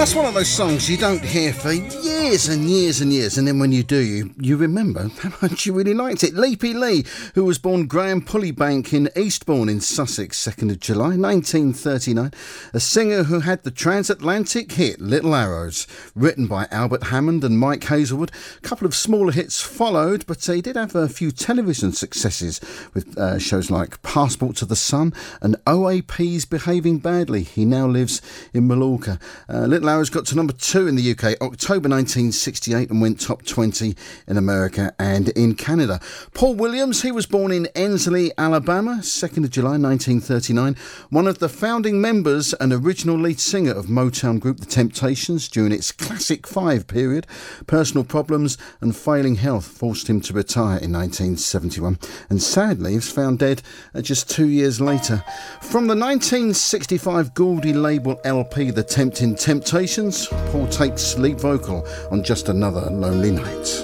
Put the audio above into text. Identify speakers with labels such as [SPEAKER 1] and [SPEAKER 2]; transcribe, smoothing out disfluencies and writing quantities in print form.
[SPEAKER 1] That's one of those songs you don't hear for years and years and years, and then when you do, you remember how much you really liked it. Leapy Lee, who was born Graham Pullybank in Eastbourne in Sussex, 2nd of July 1939, a singer who had the transatlantic hit Little Arrows, written by Albert Hammond and Mike Hazelwood. A couple of smaller hits followed, but he did have a few television successes with shows like Passport to the Sun and OAP's Behaving Badly. He now lives in Mallorca. Little Arrows got to number 2 in the UK October 1968 and went top 20 in America and in Canada. Paul Williams, he was born in Ensley, Alabama, 2nd of July 1939, one of the founding members and original lead singer of Motown group The Temptations during its Classic 5 period. Personal problems and failing health forced him to retire in 1971, and sadly he was found dead just 2 years later. From the 1965 Goldie label LP The Temptations, Paul takes lead vocal on Just Another Lonely Night.